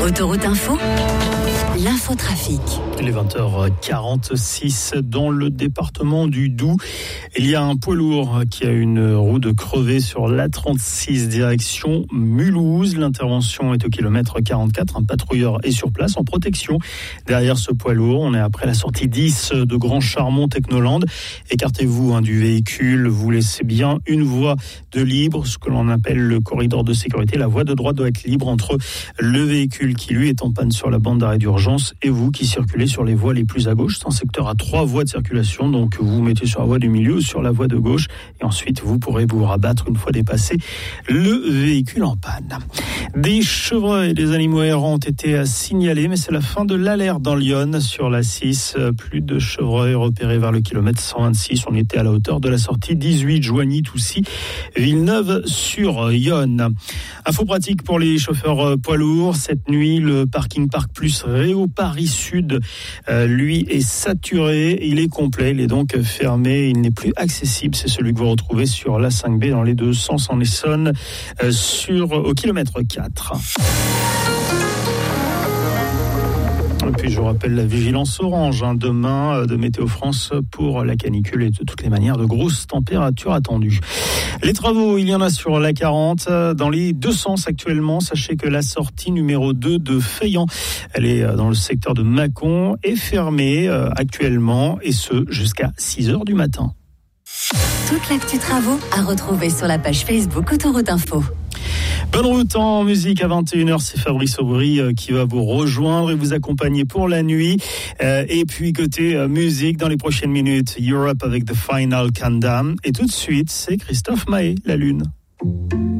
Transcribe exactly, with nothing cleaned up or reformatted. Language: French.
Autoroute Info, l'infotrafic. Il est vingt heures quarante-six dans le département du Doubs. Il y a un poids lourd qui a une roue de crevée sur l'A trente-six direction Mulhouse. L'intervention est au kilomètre quarante-quatre. Un patrouilleur est sur place en protection. Derrière ce poids lourd, on est après la sortie dix de Grand Charmont Technoland. Écartez-vous hein, du véhicule. Vous laissez bien une voie de libre, ce que l'on appelle le corridor de sécurité. La voie de droite doit être libre entre le véhicule qui lui est en panne sur la bande d'arrêt d'urgence et vous qui circulez sur les voies les plus à gauche. C'est un secteur à trois voies de circulation, donc vous vous mettez sur la voie du milieu ou sur la voie de gauche et ensuite vous pourrez vous rabattre une fois dépassé le véhicule en panne. Des chevreuils et des animaux errants ont été signalés, mais c'est la fin de l'alerte dans l'Yonne sur la six. Plus de chevreuils repérés vers le kilomètre cent vingt-six. On était à la hauteur de la sortie dix-huit, Joigny-Toussy, Villeneuve-sur-Yonne. Info pratique pour les chauffeurs poids lourds. Cette nuit, le parking Parc Plus Réau Paris Sud, euh, lui, est saturé. Il est complet. Il est donc fermé. Il n'est plus accessible. C'est celui que vous retrouvez sur l'A cinq B dans les deux sens en Essonne, euh, sur, au kilomètre quatre. Et puis je vous rappelle la vigilance orange hein, demain de Météo France pour la canicule et de toutes les manières de grosses températures attendues. Les travaux, il y en a sur l'A quarante dans les deux sens actuellement. Sachez que la sortie numéro deux de Feillan, elle est dans le secteur de Mâcon, est fermée actuellement et ce jusqu'à six heures du matin. Toute l'actu travaux à retrouver sur la page Facebook Autoroute Info. Bonne route en musique à vingt et une heures, c'est Fabrice Aubry qui va vous rejoindre et vous accompagner pour la nuit. Euh, et puis côté euh, musique, dans les prochaines minutes, Europe avec The Final Countdown. Et tout de suite, c'est Christophe Maé, La Lune.